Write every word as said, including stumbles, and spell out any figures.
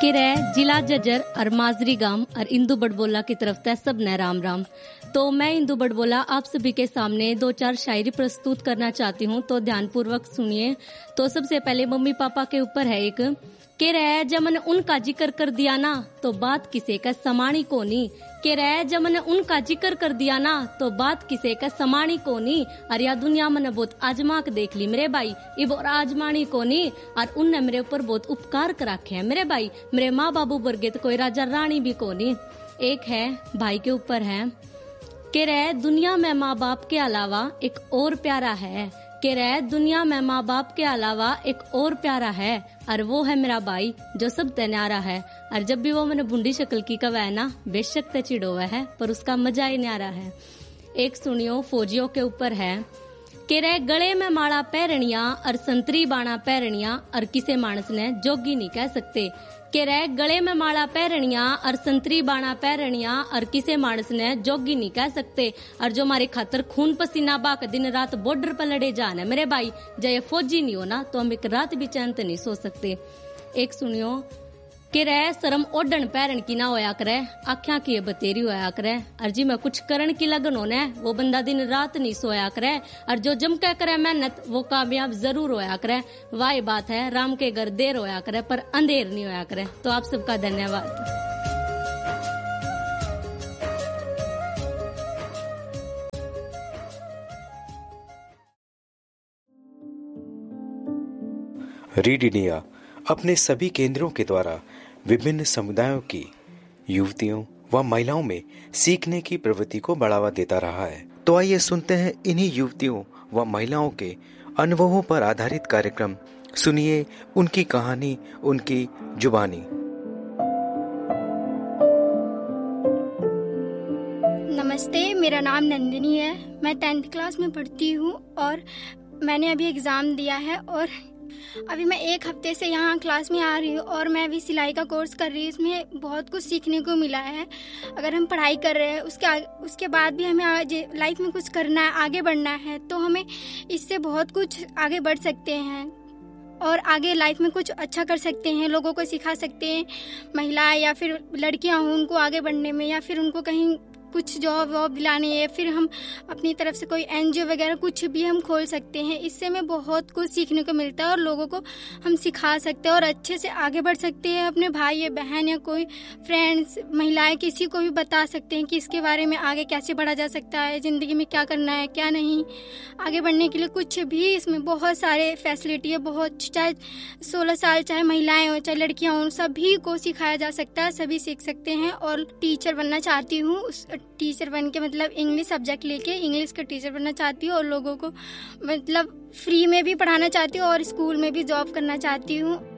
किरे जिला जजर और माजरी गांव और इंदू बड़बोला की तरफ से सब ने राम राम। तो मैं इंदू बड़बोला आप सभी के सामने दो चार शायरी प्रस्तुत करना चाहती हूँ, तो ध्यानपूर्वक सुनिए। तो सबसे पहले मम्मी पापा के ऊपर है एक के रह जब मैंने उनका जिक्र कर दिया ना तो बात किसे का समानी कोनी। के रह जब मैंने उनका जिक्र कर दिया ना तो बात किसे का समानी कोनी। और या दुनिया मैंने बहुत आजमा के देख ली मेरे भाई, इब और आजमानी कोनी। और उनने मेरे ऊपर बहुत उपकार कर रखे हैं मेरे भाई, मेरे माँ बाबू वर्गे तो कोई राजा रानी भी कोनी। एक है भाई के ऊपर है के रह दुनिया में माँ बाप के अलावा एक और प्यारा है। के रह दुनिया में माँ बाप के अलावा एक और प्यारा है, और वो है मेरा भाई जो सब न्यारा है। और जब भी वो मैंने बूंदी शक्ल की कवा है ना, बेशक ते चिड़ोवा है पर उसका मजा ही न्यारा है। एक सुनियो फौजियों के ऊपर है के रह गले में माला पैरणिया और संतरी बाणा पैरणिया और किसे मानस ने जोगी नहीं कह सकते। के रह गले में माला पैरणिया और संतरी बाणा पैरणिया और किसे मानस ने जोगी नहीं कह सकते। और जो हमारे खातर खून पसीना बाक दिन रात बॉर्डर पर लड़े जान है मेरे भाई, जय फौजी नहीं हो ना तो हम एक रात भी चैन नहीं सो सकते। एक सुनियो के रह शर्म ओढ़न पैरण की ना होया करे, आख्या की बतेरी होया करे। और जी मैं कुछ करण की लगन होने वो बंदा दिन रात नहीं सोया करे, और जो जम कह करे मेहनत वो कामयाब जरूर होया करे। वाह बात है राम के घर देर होया करे पर अंधेर नहीं होया करे। तो आप सबका धन्यवाद। रीड इंडिया अपने सभी केंद्रों के द्वारा विभिन्न समुदायों की युवतियों व महिलाओं में सीखने की प्रवृत्ति को बढ़ावा देता रहा है। तो आइए सुनते हैं इन्हीं युवतियों व महिलाओं के अनुभवों पर आधारित कार्यक्रम। सुनिए उनकी कहानी, उनकी जुबानी। नमस्ते, मेरा नाम नंदिनी है। मैं टेंथ क्लास में पढ़ती हूँ और मैंने अभी एग्ज़ाम दिया है और अभी मैं एक हफ्ते से यहाँ क्लास में आ रही हूँ और मैं अभी सिलाई का कोर्स कर रही हूँ। इसमें बहुत कुछ सीखने को मिला है। अगर हम पढ़ाई कर रहे हैं उसके उसके बाद भी हमें लाइफ में कुछ करना है, आगे बढ़ना है, तो हमें इससे बहुत कुछ आगे बढ़ सकते हैं और आगे लाइफ में कुछ अच्छा कर सकते हैं, लोगों को सिखा सकते हैं। महिलाएं या फिर लड़कियां हों उनको आगे बढ़ने में, या फिर उनको कहीं कुछ जॉब वॉब दिलानी है, फिर हम अपनी तरफ से कोई एनजीओ वगैरह कुछ भी हम खोल सकते हैं। इससे हमें बहुत कुछ सीखने को मिलता है और लोगों को हम सिखा सकते हैं और अच्छे से आगे बढ़ सकते हैं। अपने भाई या बहन या कोई फ्रेंड्स, महिलाएं, किसी को भी बता सकते हैं कि इसके बारे में आगे कैसे बढ़ा जा सकता है, ज़िंदगी में क्या करना है क्या नहीं। आगे बढ़ने के लिए कुछ भी इसमें बहुत सारे फैसिलिटी है, बहुत, चाहे सोलह साल चाहे महिलाएँ हों चाहे लड़कियाँ हों, सभी को सिखाया जा सकता है, सभी सीख सकते हैं। और टीचर बनना चाहती हूँ, टीचर बन के मतलब इंग्लिश सब्जेक्ट लेके इंग्लिश का टीचर बनना चाहती हूँ और लोगों को मतलब फ्री में भी पढ़ाना चाहती हूँ और स्कूल में भी जॉब करना चाहती हूँ।